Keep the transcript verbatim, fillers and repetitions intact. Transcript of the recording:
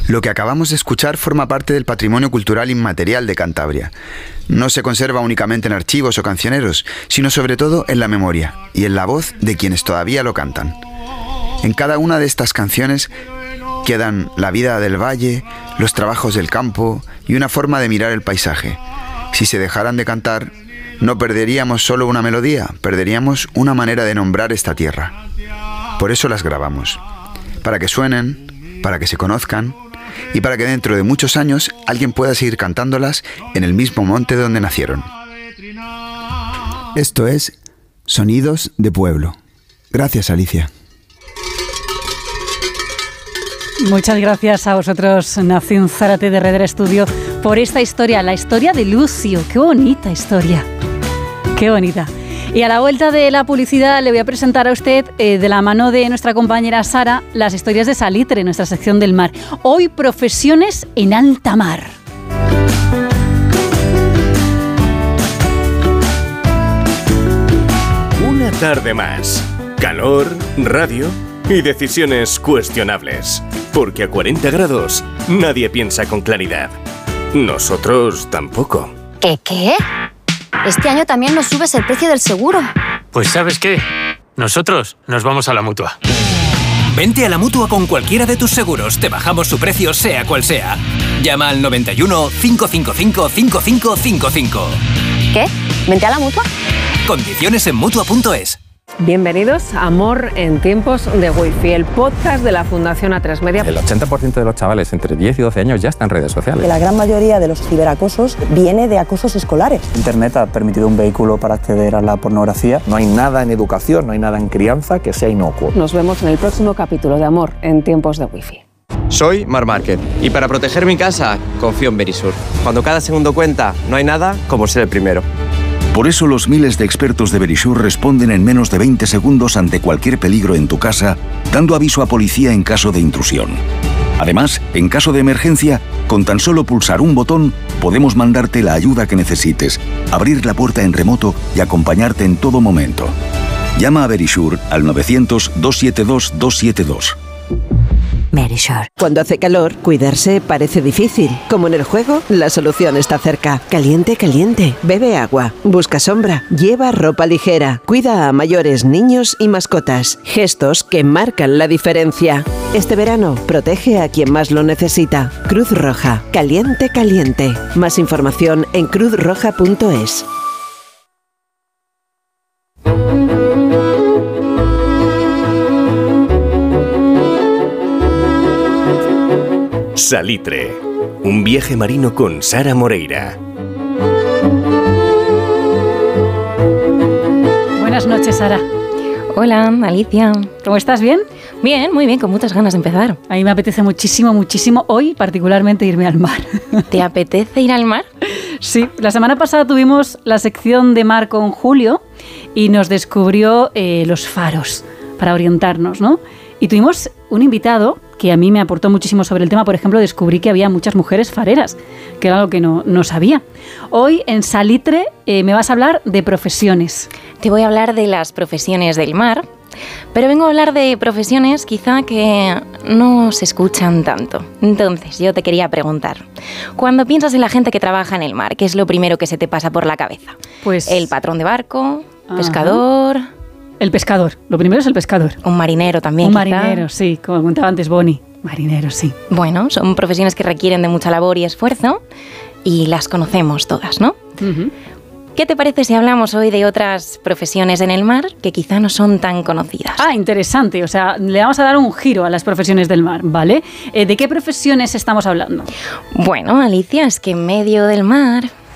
Lo que acabamos de escuchar forma parte del patrimonio cultural inmaterial de Cantabria. No se conserva únicamente en archivos o cancioneros, sino sobre todo en la memoria y en la voz de quienes todavía lo cantan. En cada una de estas canciones quedan la vida del valle, los trabajos del campo y una forma de mirar el paisaje. Si se dejaran de cantar, no perderíamos solo una melodía, perderíamos una manera de nombrar esta tierra. Por eso las grabamos, para que suenen, para que se conozcan y para que dentro de muchos años alguien pueda seguir cantándolas en el mismo monte donde nacieron. Esto es Sonidos de Pueblo. Gracias, Alicia. Muchas gracias a vosotros, Nación Zárate de Redder Studio, por esta historia, la historia de Lucio. Qué bonita historia, qué bonita. Y a la vuelta de la publicidad le voy a presentar a usted, eh, de la mano de nuestra compañera Sara, las historias de Salitre, nuestra sección del mar. Hoy, profesiones en alta mar. Una tarde más. Calor, radio y decisiones cuestionables. Porque a cuarenta grados nadie piensa con claridad. Nosotros tampoco. ¿Qué qué? Este año también nos subes el precio del seguro. Pues ¿sabes qué? Nosotros nos vamos a la Mutua. Vente a la Mutua con cualquiera de tus seguros. Te bajamos su precio sea cual sea. Llama al noventa y uno, cinco cinco cinco, cinco cinco cinco cinco. ¿Qué? ¿Vente a la Mutua? Condiciones en Mutua punto es. Bienvenidos a Amor en tiempos de Wi-Fi, el podcast de la Fundación A tres Media. El ochenta por ciento de los chavales entre diez y doce años ya están en redes sociales. Que la gran mayoría de los ciberacosos viene de acosos escolares. Internet ha permitido un vehículo para acceder a la pornografía. No hay nada en educación, no hay nada en crianza que sea inocuo. Nos vemos en el próximo capítulo de Amor en tiempos de Wi-Fi. Soy Mar Márquez y para proteger mi casa confío en Verisur. Cuando cada segundo cuenta, no hay nada como ser el primero. Por eso los miles de expertos de Verisur responden en menos de veinte segundos ante cualquier peligro en tu casa, dando aviso a policía en caso de intrusión. Además, en caso de emergencia, con tan solo pulsar un botón, podemos mandarte la ayuda que necesites, abrir la puerta en remoto y acompañarte en todo momento. Llama a Verisur al novecientos, doscientos setenta y dos, doscientos setenta y dos. Verisur. Cuando hace calor, cuidarse parece difícil. Como en el juego, la solución está cerca. Caliente, caliente. Bebe agua. Busca sombra. Lleva ropa ligera. Cuida a mayores, niños y mascotas. Gestos que marcan la diferencia. Este verano, protege a quien más lo necesita. Cruz Roja. Caliente, caliente. Más información en cruz roja punto es. Salitre, un viaje marino con Sara Moreira. Buenas noches, Sara. Hola, Alicia. ¿Cómo estás? ¿Bien? Bien, muy bien, con muchas ganas de empezar. A mí me apetece muchísimo, muchísimo hoy, particularmente irme al mar. ¿Te apetece ir al mar? Sí, la semana pasada tuvimos la sección de mar con Julio y nos descubrió eh, los faros para orientarnos, ¿no? Y tuvimos un invitado que a mí me aportó muchísimo sobre el tema. Por ejemplo, descubrí que había muchas mujeres fareras, que era algo que no, no sabía. Hoy en Salitre eh, me vas a hablar de profesiones. Te voy a hablar de las profesiones del mar, pero vengo a hablar de profesiones quizá que no se escuchan tanto. Entonces, yo te quería preguntar, cuando piensas en la gente que trabaja en el mar, ¿qué es lo primero que se te pasa por la cabeza? Pues el patrón de barco, ajá. pescador... El pescador. Lo primero es el pescador. Un marinero también, Un quizá. marinero, sí. Como comentaba antes Bonnie. Marinero, sí. Bueno, son profesiones que requieren de mucha labor y esfuerzo y las conocemos todas, ¿no? Uh-huh. ¿Qué te parece si hablamos hoy de otras profesiones en el mar que quizá no son tan conocidas? Ah, interesante. O sea, le vamos a dar un giro a las profesiones del mar, ¿vale? Eh, ¿De qué profesiones estamos hablando? Bueno, Alicia, es que en medio del mar